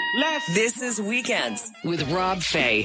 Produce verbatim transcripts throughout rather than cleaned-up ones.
Let's This is Weekends with Rob Fay.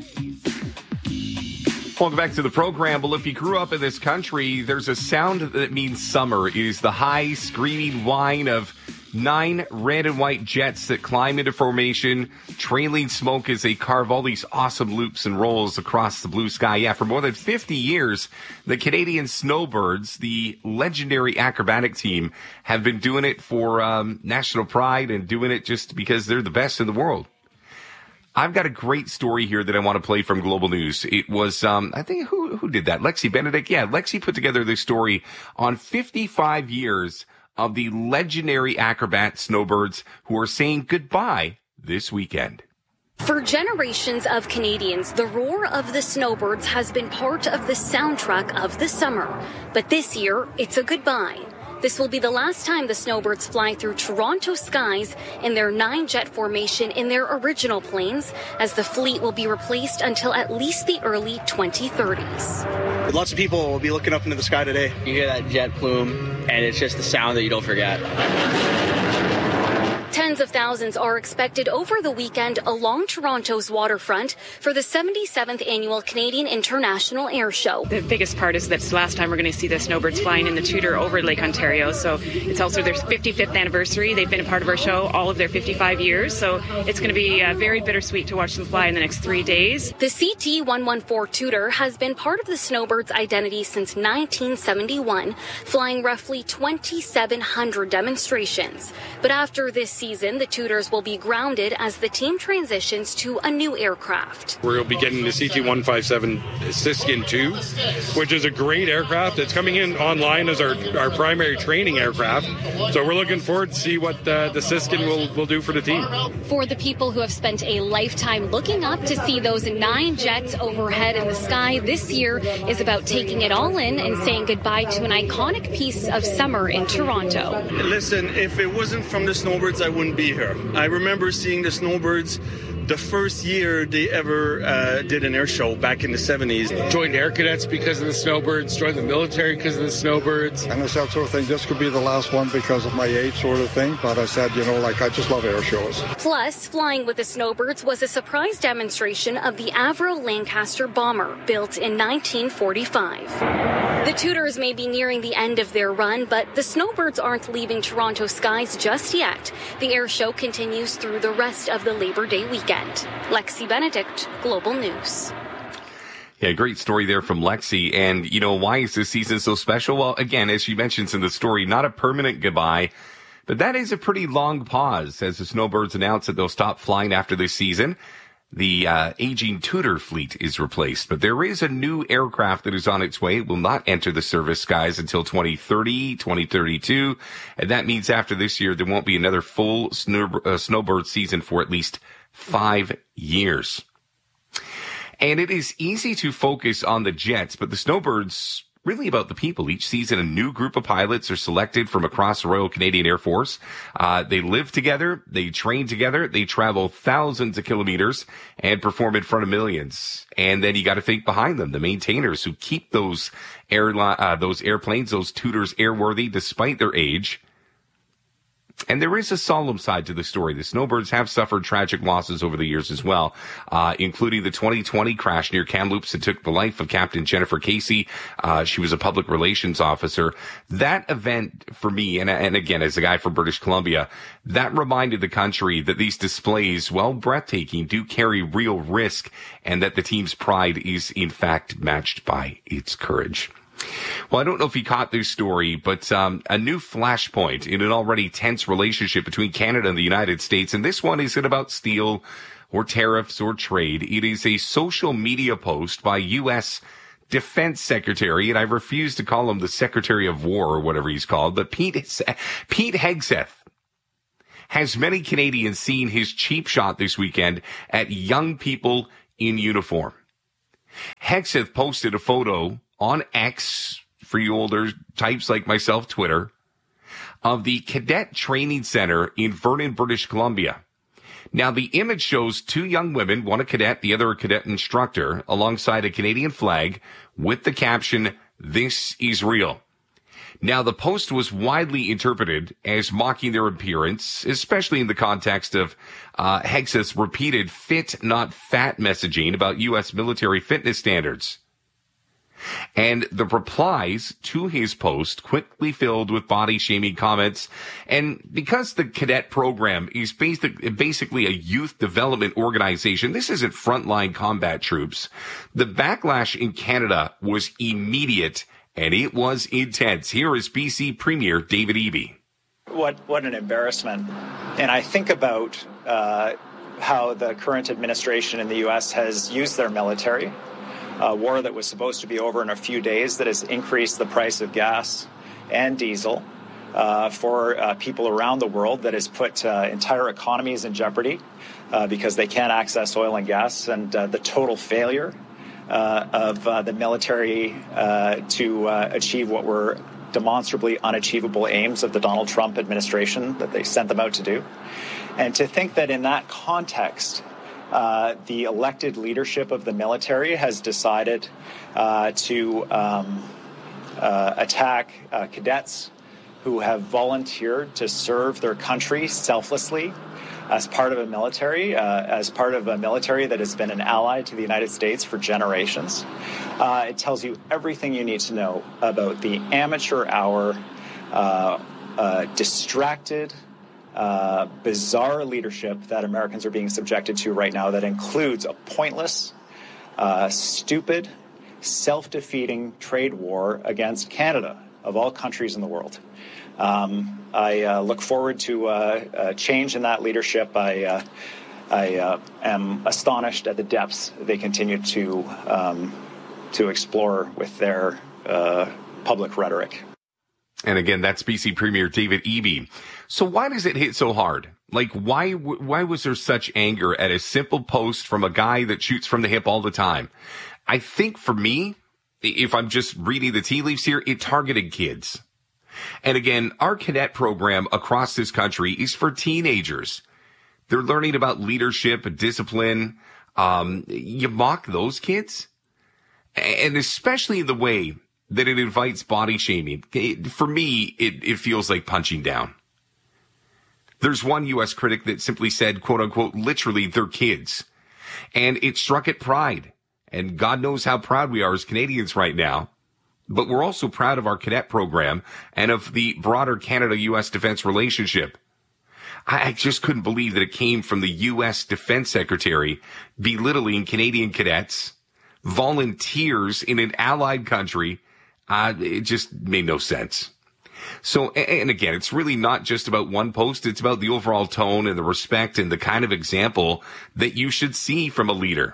Welcome back to the program. Well, if you grew up in this country, there's a sound that means summer. It is the high, screaming whine of nine red and white jets that climb into formation, trailing smoke as they carve all these awesome loops and rolls across the blue sky. Yeah, for more than fifty years, the Canadian Snowbirds, the legendary acrobatic team, have been doing it for um, national pride and doing it just because they're the best in the world. I've got a great story here that I want to play from Global News. It was, um, I think, who who did that? Lexi Benedict? Yeah, Lexi put together this story on fifty-five years of the legendary acrobat Snowbirds who are saying goodbye this weekend. For generations of Canadians, the roar of the Snowbirds has been part of the soundtrack of the summer. But this year, it's a goodbye. This will be the last time the Snowbirds fly through Toronto skies in their nine-jet formation in their original planes, as the fleet will be replaced until at least the early twenty thirties. Lots of people will be looking up into the sky today. You hear that jet plume, and it's just the sound that you don't forget. Tens of thousands are expected over the weekend along Toronto's waterfront for the seventy-seventh Annual Canadian International Air Show. The biggest part is that it's the last time we're going to see the Snowbirds flying in the Tudor over Lake Ontario. So it's also their fifty-fifth anniversary. They've been a part of our show all of their fifty-five years. So it's going to be uh, very bittersweet to watch them fly in the next three days. The C T one fourteen Tudor has been part of the Snowbirds' identity since nineteen seventy-one, flying roughly twenty-seven hundred demonstrations. But after this season, the Tudors will be grounded as the team transitions to a new aircraft. We'll be getting the C T one fifty-seven Siskin two, which is a great aircraft. It's coming in online as our, our primary training aircraft. So we're looking forward to see what uh, the Siskin will, will do for the team. For the people who have spent a lifetime looking up to see those nine jets overhead in the sky, this year is about taking it all in and saying goodbye to an iconic piece of summer in Toronto. Listen, if it wasn't from the Snowbirds, I wouldn't be here. I remember seeing the Snowbirds the first year they ever uh, did an air show back in the seventies. Joined Air Cadets because of the Snowbirds, joined the military because of the Snowbirds. And I said sort of thing, this could be the last one because of my age sort of thing. But I said, you know, like I just love air shows. Plus, flying with the Snowbirds was a surprise demonstration of the Avro Lancaster bomber built in nineteen forty-five. The Tudors may be nearing the end of their run, but the Snowbirds aren't leaving Toronto skies just yet. The air show continues through the rest of the Labor Day weekend. Lexi Benedict, Global News. Yeah, great story there from Lexi. And, you know, why is this season so special? Well, again, as she mentions in the story, not a permanent goodbye, but that is a pretty long pause as the Snowbirds announce that they'll stop flying after this season. The uh, aging Tudor fleet is replaced, but there is a new aircraft that is on its way. It will not enter the service skies until twenty thirty, twenty thirty-two. And that means after this year, there won't be another full snow, uh, Snowbird season for at least five years. And it is easy to focus on the jets, but the Snowbirds really about the people. Each season, a new group of pilots are selected from across the Royal Canadian Air Force. Uh, they live together, they train together, they travel thousands of kilometers and perform in front of millions. And then you got to think behind them, the maintainers who keep those airline, uh, those airplanes, those Tudors airworthy despite their age. And there is a solemn side to the story. The Snowbirds have suffered tragic losses over the years as well, uh, including the twenty twenty crash near Kamloops that took the life of Captain Jennifer Casey. Uh, she was a public relations officer. That event for me, and, and again, as a guy from British Columbia, that reminded the country that these displays, while breathtaking, do carry real risk and that the team's pride is in fact matched by its courage. Well, I don't know if you caught this story, but um, a new flashpoint in an already tense relationship between Canada and the United States. And this one isn't about steel or tariffs or trade. It is a social media post by U S Defense Secretary, and I refuse to call him the Secretary of War or whatever he's called, but Pete, Pete Hegseth has many Canadians seen his cheap shot this weekend at young people in uniform. Hegseth posted a photo on X, for you older types like myself, Twitter, of the Cadet Training Center in Vernon, British Columbia. Now, the image shows two young women, one a cadet, the other a cadet instructor, alongside a Canadian flag with the caption, "This is real." Now, the post was widely interpreted as mocking their appearance, especially in the context of uh, Hexa's repeated fit, not fat messaging about U S military fitness standards. And the replies to his post quickly filled with body-shaming comments. And because the cadet program is basic, basically a youth development organization, this isn't frontline combat troops. The backlash in Canada was immediate, and it was intense. Here is B C Premier David Eby. What what an embarrassment. And I think about uh, how the current administration in the U S has used their military. A war that was supposed to be over in a few days that has increased the price of gas and diesel uh, for uh, people around the world, that has put uh, entire economies in jeopardy uh, because they can't access oil and gas, and uh, the total failure uh, of uh, the military uh, to uh, achieve what were demonstrably unachievable aims of the Donald Trump administration that they sent them out to do. And to think that in that context, Uh, the elected leadership of the military has decided uh, to um, uh, attack uh, cadets who have volunteered to serve their country selflessly as part of a military, uh, as part of a military that has been an ally to the United States for generations. Uh, it tells you everything you need to know about the amateur hour, uh, uh, distracted, Uh, bizarre leadership that Americans are being subjected to right now, that includes a pointless, uh, stupid, self-defeating trade war against Canada, of all countries in the world. Um, I uh, look forward to uh, uh, change in that leadership. I, uh, I uh, am astonished at the depths they continue to um, to explore with their uh, public rhetoric. And again, that's B C Premier David Eby. So why does it hit so hard? Like, why why was there such anger at a simple post from a guy that shoots from the hip all the time? I think for me, if I'm just reading the tea leaves here, it targeted kids. And again, our cadet program across this country is for teenagers. They're learning about leadership and discipline. Um, you mock those kids? And especially in the way that it invites body shaming. It, for me, it, it feels like punching down. There's one U S critic that simply said, quote unquote, literally, they're kids. And it struck at pride. And God knows how proud we are as Canadians right now. But we're also proud of our cadet program and of the broader Canada-U S defense relationship. I, I just couldn't believe that it came from the U S Defense Secretary belittling Canadian cadets, volunteers in an allied country. Uh, it just made no sense. So, and again, it's really not just about one post. It's about the overall tone and the respect and the kind of example that you should see from a leader.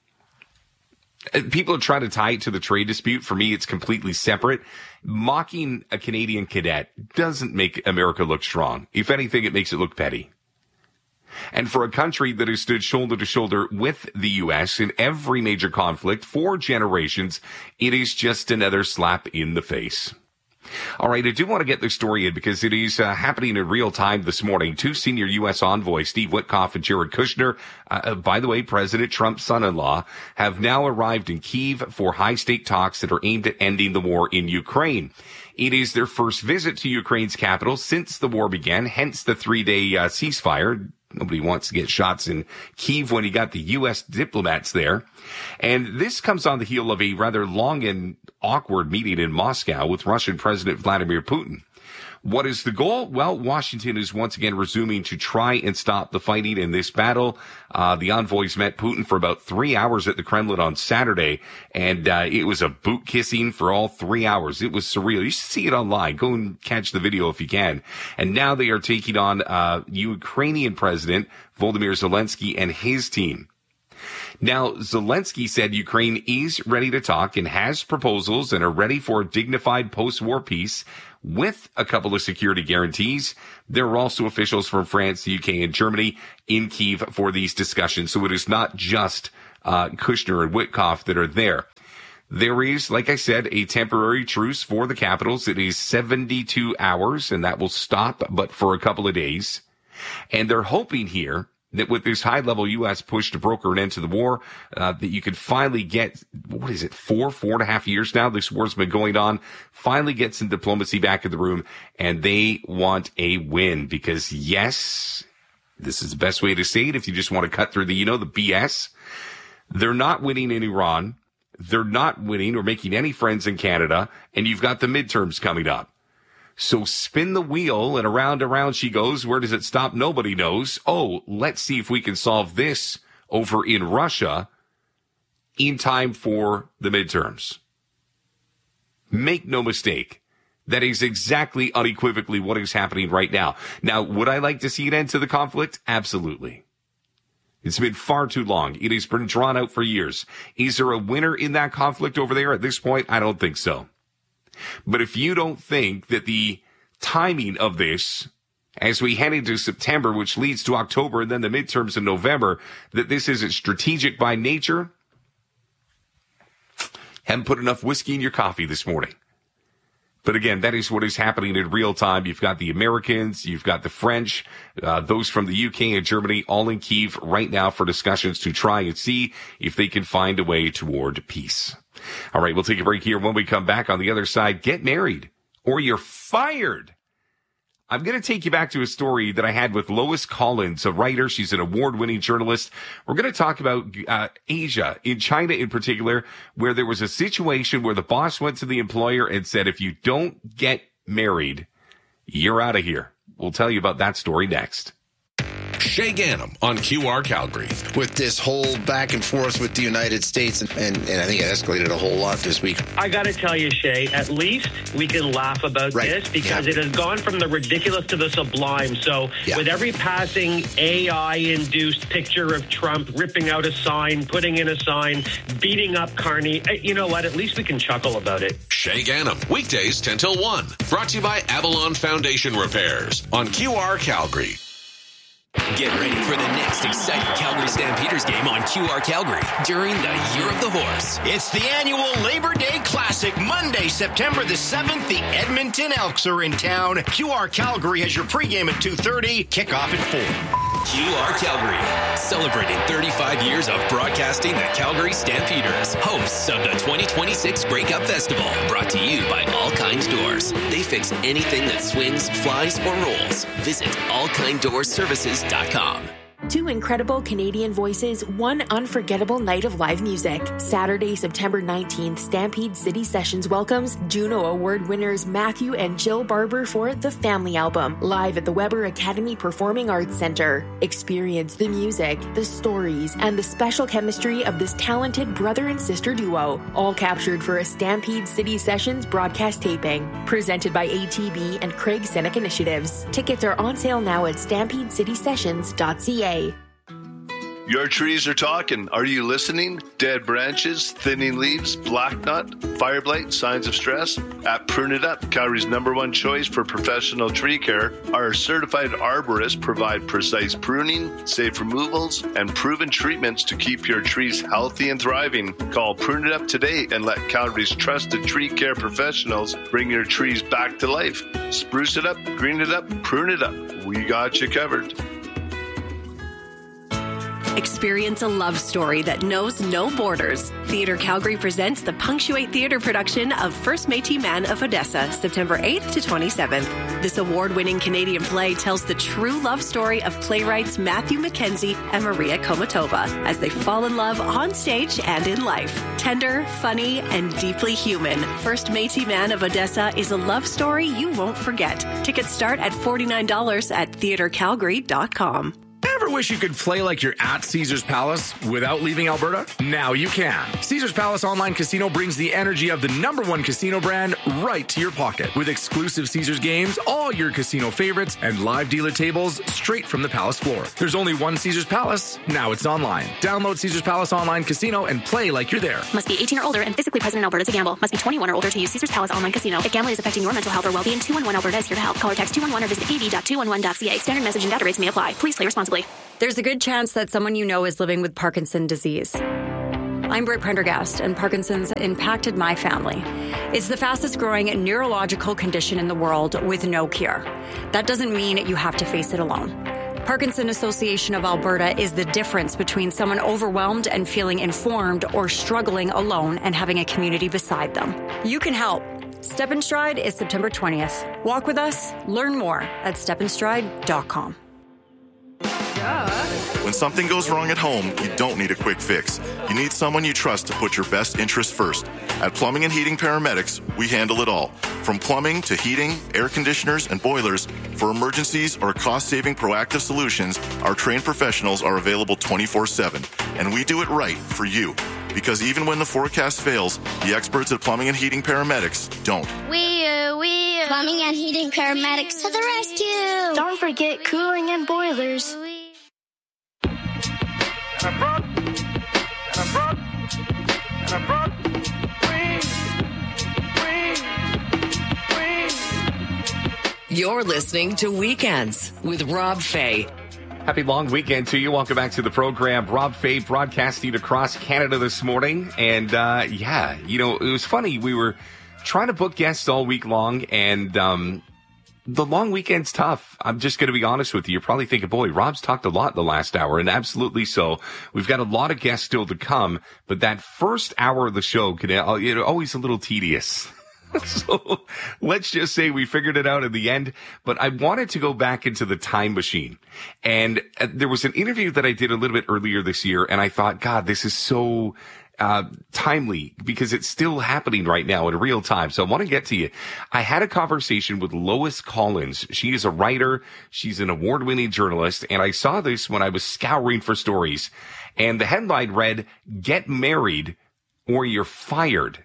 People are trying to tie it to the trade dispute. For me, it's completely separate. Mocking a Canadian cadet doesn't make America look strong. If anything, it makes it look petty. And for a country that has stood shoulder to shoulder with the U S in every major conflict for generations, it is just another slap in the face. All right, I do want to get this story in because it is uh, happening in real time this morning. Two senior U S envoys, Steve Witkoff and Jared Kushner, uh, by the way, President Trump's son-in-law, have now arrived in Kyiv for high-stake talks that are aimed at ending the war in Ukraine. It is their first visit to Ukraine's capital since the war began, hence the three-day uh, ceasefire. Nobody wants to get shots in Kyiv when you got the U S diplomats there. And this comes on the heel of a rather long and awkward meeting in Moscow with Russian President Vladimir Putin. What is the goal? Well, Washington is once again resuming to try and stop the fighting in this battle. Uh, the envoys met Putin for about three hours at the Kremlin on Saturday, and uh, it was a boot kissing for all three hours. It was surreal. You should see it online. Go and catch the video if you can. And now they are taking on uh, Ukrainian President Volodymyr Zelensky and his team. Now, Zelensky said Ukraine is ready to talk and has proposals and are ready for a dignified post-war peace with a couple of security guarantees. There are also officials from France, the U K, and Germany in Kyiv for these discussions. So it is not just uh, Kushner and Witkoff that are there. There is, like I said, a temporary truce for the capitals. It is seventy-two hours, and that will stop, but for a couple of days. And they're hoping here that with this high-level U S push to broker an end to the war, uh, that you could finally get, what is it, four, four and a half years now this war's been going on, finally get some diplomacy back in the room, and they want a win because, yes, this is the best way to say it if you just want to cut through the, you know, the B S. They're not winning in Iran. They're not winning or making any friends in Canada, and you've got the midterms coming up. So spin the wheel, and around and around she goes. Where does it stop? Nobody knows. Oh, let's see if we can solve this over in Russia in time for the midterms. Make no mistake. That is exactly unequivocally what is happening right now. Now, would I like to see an end to the conflict? Absolutely. It's been far too long. It has been drawn out for years. Is there a winner in that conflict over there at this point? I don't think so. But if you don't think that the timing of this, as we head into September, which leads to October and then the midterms in November, that this isn't strategic by nature, haven't put enough whiskey in your coffee this morning. But again, that is what is happening in real time. You've got the Americans, you've got the French, uh, those from the U K and Germany, all in Kyiv right now for discussions to try and see if they can find a way toward peace. All right, we'll take a break here. When we come back on the other side, get married or you're fired. I'm going to take you back to a story that I had with Lois Collins, a writer. She's an award-winning journalist. We're going to talk about uh, Asia, in China in particular, where there was a situation where the boss went to the employer and said, if you don't get married, you're out of here. We'll tell you about that story next. Shay Ganem on Q R Calgary. With this whole back and forth with the United States, and, and, and I think it escalated a whole lot this week. I got to tell you, Shay, at least we can laugh about right. this because yeah. it has gone from the ridiculous to the sublime. So yeah. with every passing A I-induced picture of Trump ripping out a sign, putting in a sign, beating up Carney, you know what? At least we can chuckle about it. Shay Ganem, weekdays ten till one. Brought to you by Avalon Foundation Repairs on Q R Calgary. Get ready for the next exciting Calgary Stampeders game on Q R Calgary during the Year of the Horse. It's the annual Labor Day Classic, Monday, September the seventh. The Edmonton Elks are in town. Q R Calgary has your pregame at two thirty, kickoff at four. Q R Calgary, celebrating thirty-five years of broadcasting the Calgary Stampeders, hosts of the twenty twenty-six Grey Cup Festival, brought to you by All Kinds Doors. They fix anything that swings, flies, or rolls. Visit all kind doors services dot com. Two incredible Canadian voices, one unforgettable night of live music. Saturday, September nineteenth, Stampede City Sessions welcomes Juno Award winners Matthew and Jill Barber for The Family Album, live at the Weber Academy Performing Arts Center. Experience the music, the stories, and the special chemistry of this talented brother and sister duo, all captured for a Stampede City Sessions broadcast taping. Presented by A T B and Craig Seneca Initiatives. Tickets are on sale now at stampede city sessions dot c a. Your trees are talking. Are you listening? Dead branches, thinning leaves, black knot, fire blight, signs of stress? At Prune It Up, Calgary's number one choice for professional tree care, our certified arborists provide precise pruning, safe removals, and proven treatments to keep your trees healthy and thriving. Call Prune It Up today and let Calgary's trusted tree care professionals bring your trees back to life. Spruce it up, green it up, prune it up. We got you covered. Experience a love story that knows no borders. Theatre Calgary presents the Punctuate Theatre production of First Métis Man of Odessa, September eighth to twenty-seventh. This award-winning Canadian play tells the true love story of playwrights Matthew Mackenzie and Maria Komatova as they fall in love on stage and in life. Tender, funny, and deeply human, First Métis Man of Odessa is a love story you won't forget. Tickets start at forty-nine dollars at theatre calgary dot com. Ever wish you could play like you're at Caesars Palace without leaving Alberta? Now you can. Caesars Palace Online Casino brings the energy of the number one casino brand right to your pocket. With exclusive Caesars games, all your casino favorites, and live dealer tables straight from the Palace floor. There's only one Caesars Palace. Now it's online. Download Caesars Palace Online Casino and play like you're there. Must be eighteen or older and physically present in Alberta to gamble. Must be twenty-one or older to use Caesars Palace Online Casino. If gambling is affecting your mental health or well-being, two one one Alberta is here to help. Call or text two one one or visit a b dot two one one dot c a. Standard message and data rates may apply. Please play responsibly. There's a good chance that someone you know is living with Parkinson's disease. I'm Britt Prendergast, and Parkinson's impacted my family. It's the fastest growing neurological condition in the world with no cure. That doesn't mean you have to face it alone. Parkinson Association of Alberta is the difference between someone overwhelmed and feeling informed or struggling alone and having a community beside them. You can help. Step in Stride is September twentieth. Walk with us. Learn more at step in stride dot com. When something goes wrong at home, you don't need a quick fix. You need someone you trust to put your best interests first. At Plumbing and Heating Paramedics, we handle it all. From plumbing to heating, air conditioners, and boilers, for emergencies or cost-saving proactive solutions, our trained professionals are available twenty-four seven. And we do it right for you. Because even when the forecast fails, the experts at Plumbing and Heating Paramedics don't. We, uh, we, uh, Plumbing and Heating Paramedics to the rescue! Don't forget cooling and boilers. And I brought, and I brought, and I brought wings, wings, wings. You're listening to Weekends with Rob Fay. Happy long weekend to you. Welcome back to the program. Rob Fay broadcasting across Canada this morning. And, uh, yeah, you know, it was funny. We were trying to book guests all week long, and, um, the long weekend's tough. I'm just going to be honest with you. You're probably thinking, boy, Rob's talked a lot the last hour, and absolutely so. We've got a lot of guests still to come, but that first hour of the show can, you know, always a little tedious. So let's just say we figured it out in the end, but I wanted to go back into the time machine. And uh, there was an interview that I did a little bit earlier this year, and I thought, God, this is so Uh, timely because it's still happening right now in real time. So I want to get to you. I had a conversation with Lois Collins. She is a writer. She's an award-winning journalist. And I saw this when I was scouring for stories. And the headline read, "Get Married or You're Fired."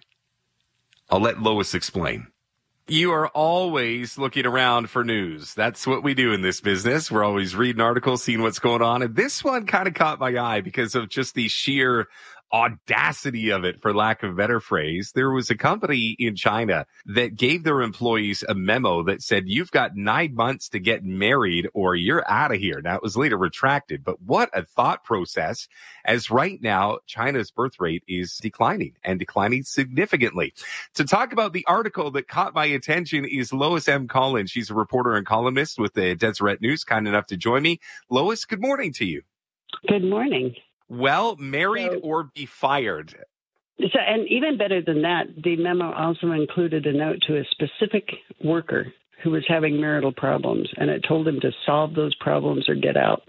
I'll let Lois explain. You are always looking around for news. That's what we do in this business. We're always reading articles, seeing what's going on. And this one kind of caught my eye because of just the sheer audacity of it, for lack of a better phrase. There was a company in China that gave their employees a memo that said, you've got nine months to get married or you're out of here. Now, it was later retracted, but what a thought process, as right now, China's birth rate is declining and declining significantly. To talk about the article that caught my attention is Lois M. Collins. She's a reporter and columnist with the Deseret News, kind enough to join me. Lois, good morning to you. Good morning. Well, married so, or be fired. So, and even better than that, the memo also included a note to a specific worker who was having marital problems, and it told him to solve those problems or get out.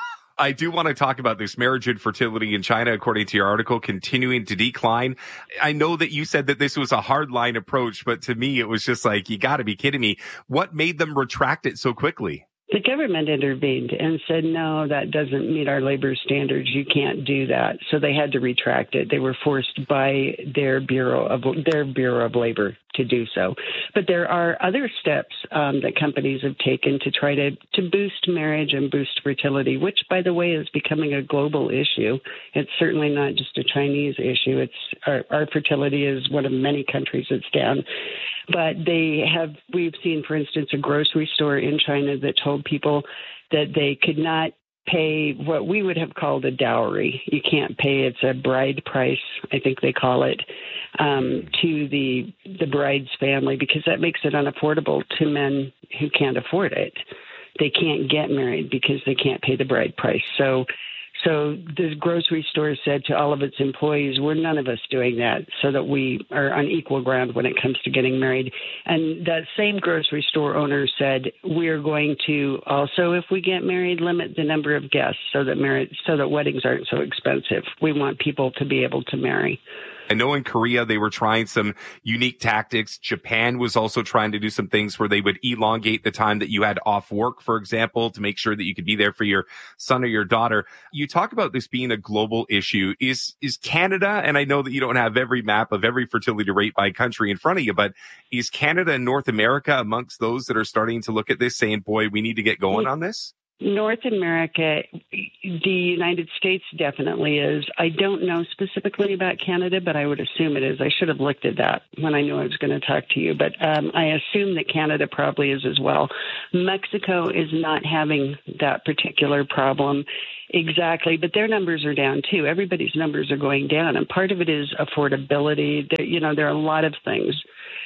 I do want to talk about this marriage infertility in China, according to your article, continuing to decline. I know that you said that this was a hardline approach, but to me, it was just like, you got to be kidding me. What made them retract it so quickly? The government intervened and said, no, that doesn't meet our labor standards. You can't do that. So they had to retract it. They were forced by their Bureau of their Bureau of Labor to do so. But there are other steps um, that companies have taken to try to, to boost marriage and boost fertility, which, by the way, is becoming a global issue. It's certainly not just a Chinese issue. It's our, our fertility is one of many countries that's down. But they have, we've seen, for instance, a grocery store in China that told people that they could not pay what we would have called a dowry. You can't pay, it's a bride price, I think they call it, um, to the the bride's family, because that makes it unaffordable to men who can't afford it. They can't get married because they can't pay the bride price. So So the grocery store said to all of its employees, we're none of us doing that, so that we are on equal ground when it comes to getting married. And that same grocery store owner said, we're going to also, if we get married, limit the number of guests so that marriage, so that weddings aren't so expensive. We want people to be able to marry. I know in Korea, they were trying some unique tactics. Japan was also trying to do some things where they would elongate the time that you had off work, for example, to make sure that you could be there for your son or your daughter. You talk about this being a global issue. Is, is Canada, and I know that you don't have every map of every fertility rate by country in front of you, but is Canada and North America amongst those that are starting to look at this saying, boy, we need to get going on this? North America, the United States definitely is. I don't know specifically about Canada, but I would assume it is. I should have looked at that when I knew I was going to talk to you, but um, I assume that Canada probably is as well. Mexico is not having that particular problem exactly, but their numbers are down too. Everybody's numbers are going down, and part of it is affordability. There, you know, there are a lot of things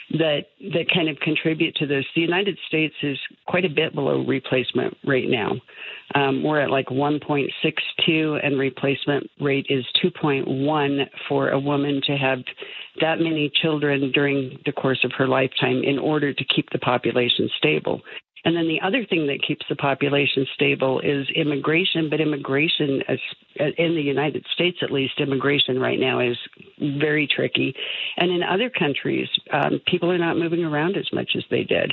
that that kind of contribute to this. The United States is quite a bit below replacement rate now. Um, we're at like one point six two, and replacement rate is two point one for a woman to have that many children during the course of her lifetime in order to keep the population stable. And then the other thing that keeps the population stable is immigration, but immigration, in the United States at least, immigration right now is very tricky. And in other countries, um, people are not moving around as much as they did.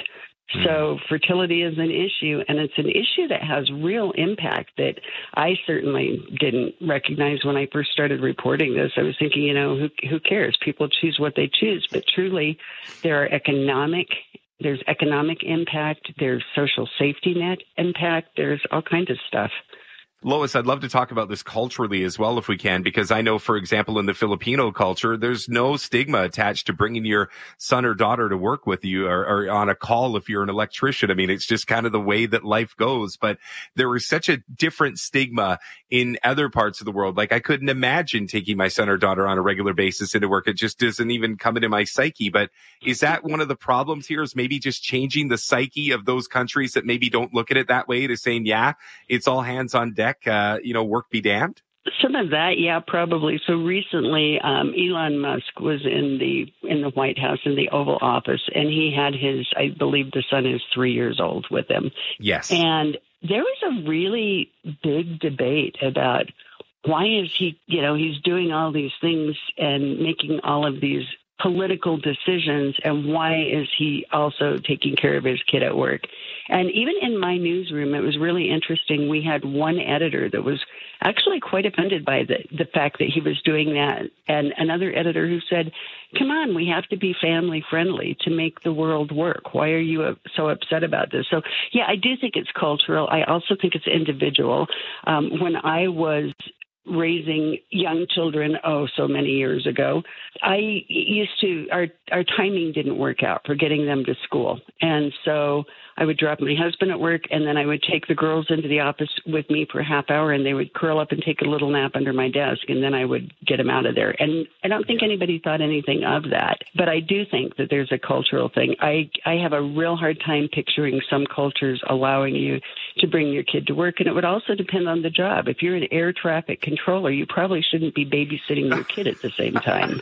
So fertility is an issue, and it's an issue that has real impact that I certainly didn't recognize when I first started reporting this. I was thinking, you know, who, who cares? People choose what they choose. But truly, there are economic There's economic impact, there's social safety net impact, there's all kinds of stuff. Lois, I'd love to talk about this culturally as well if we can, because I know, for example, in the Filipino culture, there's no stigma attached to bringing your son or daughter to work with you or, or on a call if you're an electrician. I mean, it's just kind of the way that life goes. But there is such a different stigma in other parts of the world. Like, I couldn't imagine taking my son or daughter on a regular basis into work. It just doesn't even come into my psyche. But is that one of the problems here, is maybe just changing the psyche of those countries that maybe don't look at it that way, to saying, yeah, it's all hands on deck, uh, you know, work be damned? Some of that, yeah, probably. So recently, um, Elon Musk was in the in the White House in the Oval Office, and he had his, I believe the son is three years old with him. Yes. And there was a really big debate about why is he, you know, he's doing all these things and making all of these political decisions, and why is he also taking care of his kid at work? And even in my newsroom, it was really interesting. We had one editor that was actually quite offended by the, the fact that he was doing that, and another editor who said, come on, we have to be family friendly to make the world work. Why are you so upset about this? So, yeah, I do think it's cultural. I also think it's individual. Um, when I was raising young children, oh, so many years ago, I used to, our, our timing didn't work out for getting them to school. And so I would drop my husband at work, and then I would take the girls into the office with me for a half hour, and they would curl up and take a little nap under my desk, and then I would get them out of there. And I don't think anybody thought anything of that. But I do think that there's a cultural thing. I, I have a real hard time picturing some cultures allowing you to bring your kid to work, and it would also depend on the job. If you're an air traffic controller, you probably shouldn't be babysitting your kid at the same time.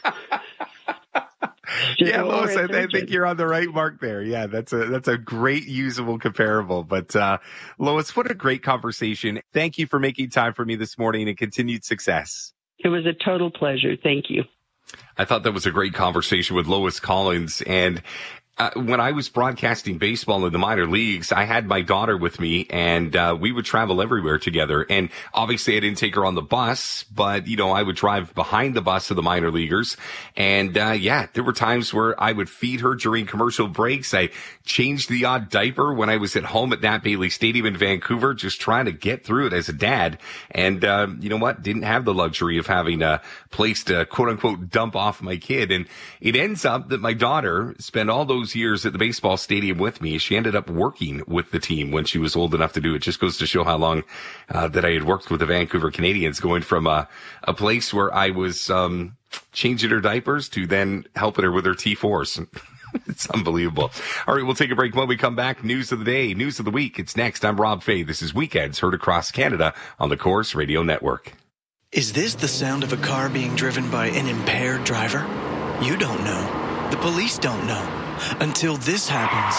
Yeah, Lois, I, I think you're on the right mark there. Yeah, that's a that's a great usable comparable. But uh, Lois, what a great conversation. Thank you for making time for me this morning, and continued success. It was a total pleasure. Thank you. I thought that was a great conversation with Lois Collins. And Uh, when I was broadcasting baseball in the minor leagues, I had my daughter with me, and uh, we would travel everywhere together. And obviously I didn't take her on the bus, but, you know, I would drive behind the bus of the minor leaguers. And, uh, yeah, there were times where I would feed her during commercial breaks. I changed the odd diaper when I was at home at Nat Bailey Stadium in Vancouver, just trying to get through it as a dad. And, uh, you know what? Didn't have the luxury of having a place to, quote unquote, dump off my kid. And it ends up that my daughter spent all those years at the baseball stadium with me. She ended up working with the team when she was old enough to do it. Just goes to show how long uh, that I had worked with the Vancouver Canadians, going from a, a place where I was um, changing her diapers to then helping her with her T fours. It's unbelievable. All right, we'll take a break. When we come back, news of the day, news of the week. It's next. I'm Rob Fay. This is Weekends, heard across Canada on the Corus Radio Network. Is this the sound of a car being driven by an impaired driver? You don't know. The police don't know. Until this happens.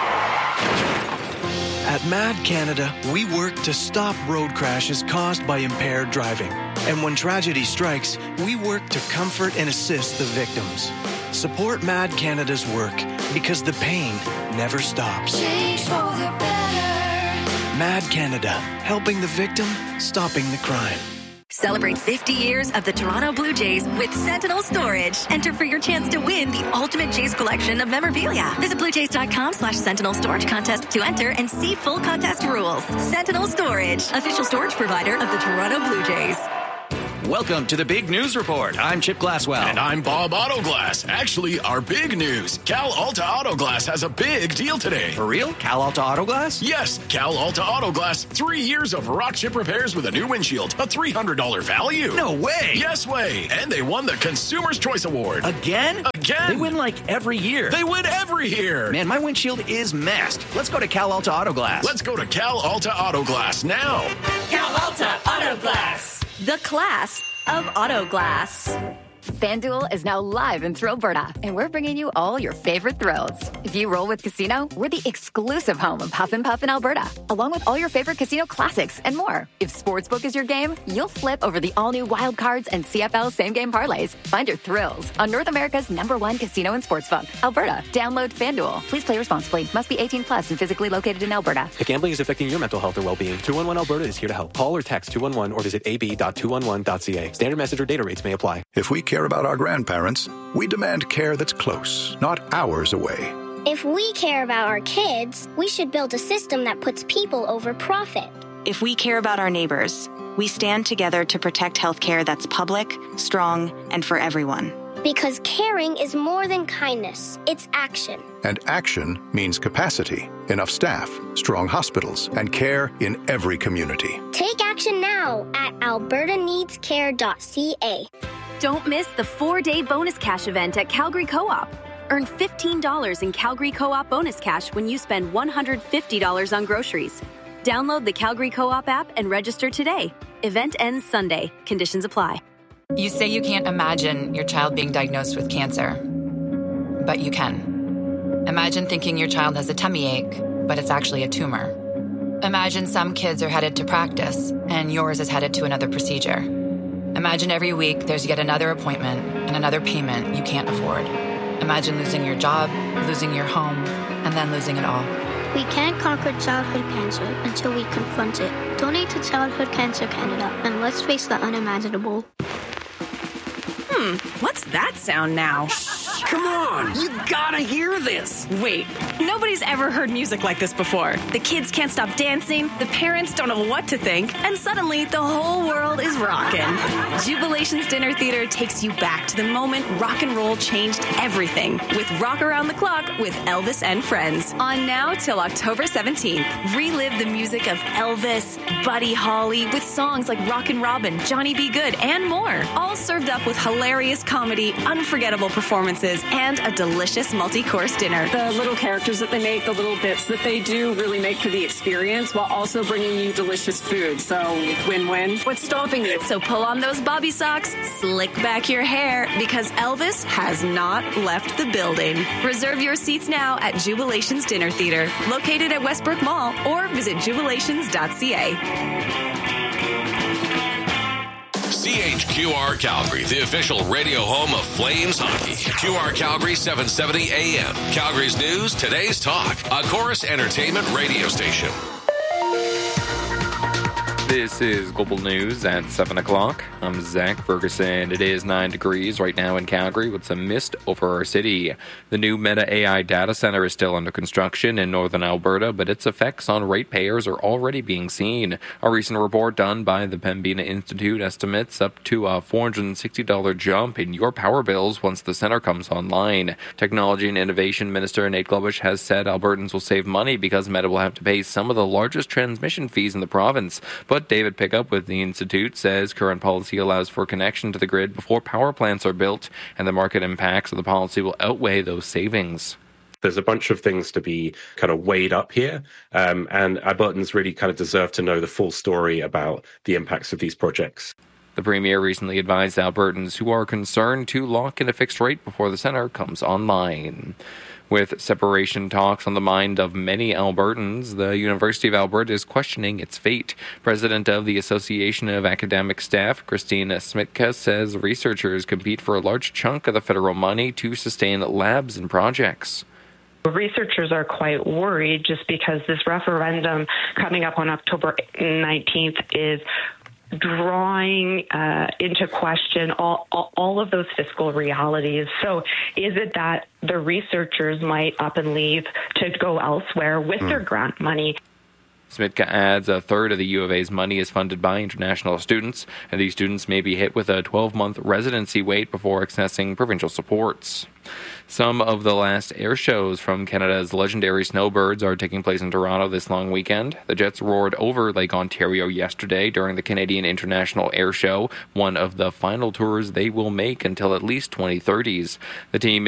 At Mad Canada, we work to stop road crashes caused by impaired driving. And when tragedy strikes, we work to comfort and assist the victims. Support Mad Canada's work, because the pain never stops. Change for the better. Mad Canada, helping the victim, stopping the crime. Celebrate fifty years of the Toronto Blue Jays with Sentinel Storage. Enter for your chance to win the ultimate Jays collection of memorabilia. Visit bluejays.com slash Sentinel Storage Contest to enter and see full contest rules. Sentinel Storage, official storage provider of the Toronto Blue Jays. Welcome to the Big News Report. I'm Chip Glasswell. And I'm Bob Autoglass. Actually, our big news. Cal Alta Autoglass has a big deal today. For real? Cal Alta Autoglass? Yes, Cal Alta Autoglass. Three years of rock chip repairs with a new windshield. A three hundred dollars value. No way. Yes way. And they won the Consumer's Choice Award. Again? Again. again. They win like every year. They win every year. Man, my windshield is masked. Let's go to Cal Alta Auto Glass. Let's go to Cal Alta Auto Glass now. Cal Alta Auto Glass. The class of auto glass. FanDuel is now live in Thrillberta, and we're bringing you all your favorite thrills. If you roll with Casino, we're the exclusive home of Huff and Puff in Alberta, along with all your favorite casino classics and more. If Sportsbook is your game, you'll flip over the all-new Wild Cards and C F L same-game parlays. Find your thrills on North America's number one casino and sportsbook, Alberta. Download FanDuel. Please play responsibly. Must be eighteen plus and physically located in Alberta. If gambling is affecting your mental health or well-being, two one one Alberta is here to help. Call or text two one one or visit a b dot two one one dot c a. Standard message or data rates may apply. If we care about our grandparents, we demand care that's close, not hours away. If we care about our kids, we should build a system that puts people over profit. If we care about our neighbors, we stand together to protect healthcare that's public, strong, and for everyone. Because caring is more than kindness, it's action. And action means capacity, enough staff, strong hospitals, and care in every community. Take action now at alberta needs care dot c a. Don't miss the four-day bonus cash event at Calgary Co-op. Earn fifteen dollars in Calgary Co-op bonus cash when you spend one hundred fifty dollars on groceries. Download the Calgary Co-op app and register today. Event ends Sunday. Conditions apply. You say you can't imagine your child being diagnosed with cancer, but you can. Imagine thinking your child has a tummy ache, but it's actually a tumor. Imagine some kids are headed to practice, and yours is headed to another procedure. Imagine every week there's yet another appointment and another payment you can't afford. Imagine losing your job, losing your home, and then losing it all. We can't conquer childhood cancer until we confront it. Donate to Childhood Cancer Canada, and let's face the unimaginable. Hmm, what's that sound now? Come on, you gotta hear this. Wait, nobody's ever heard music like this before. The kids can't stop dancing, the parents don't know what to think, and suddenly the whole world is rocking. Jubilation's Dinner Theater takes you back to the moment rock and roll changed everything with Rock Around the Clock with Elvis and Friends. On now till October seventeenth. Relive the music of Elvis, Buddy Holly with songs like Rockin' Robin, Johnny B. Good, and more. All served up with hilarious comedy, unforgettable performances, and a delicious multi-course dinner. The little characters that they make, the little bits that they do really make for the experience while also bringing you delicious food. So win-win. What's stopping you? So pull on those bobby socks, slick back your hair, because Elvis has not left the building. Reserve your seats now at Jubilation's Dinner Theater, located at Westbrook Mall, or visit jubilations dot c a. C H Q R Calgary, the official radio home of Flames hockey. Q R Calgary seven seventy A M. Calgary's news, today's talk. A Chorus Entertainment radio station. This is Global News at seven o'clock. I'm Zach Ferguson. It is nine degrees right now in Calgary with some mist over our city. The new Meta A I data center is still under construction in northern Alberta, but its effects on ratepayers are already being seen. A recent report done by the Pembina Institute estimates up to a four hundred sixty dollars jump in your power bills once the center comes online. Technology and Innovation Minister Nate Globush has said Albertans will save money because Meta will have to pay some of the largest transmission fees in the province. But David Pickup with the Institute says current policy allows for connection to the grid before power plants are built, and the market impacts of the policy will outweigh those savings. There's a bunch of things to be kind of weighed up here, um, and Albertans really kind of deserve to know the full story about the impacts of these projects. The Premier recently advised Albertans who are concerned to lock in a fixed rate before the centre comes online. With separation talks on the mind of many Albertans, the University of Alberta is questioning its fate. President of the Association of Academic Staff, Christine Smitka, says researchers compete for a large chunk of the federal money to sustain labs and projects. Researchers are quite worried just because this referendum coming up on October nineteenth is drawing uh, into question all, all all of those fiscal realities. So is it that the researchers might up and leave to go elsewhere with mm. their grant money? Smitka adds a third of the U of A's money is funded by international students, and these students may be hit with a twelve-month residency wait before accessing provincial supports. Some of the last air shows from Canada's legendary snowbirds are taking place in Toronto this long weekend. The Jets roared over Lake Ontario yesterday during the Canadian International Air Show, one of the final tours they will make until at least twenty thirties. The team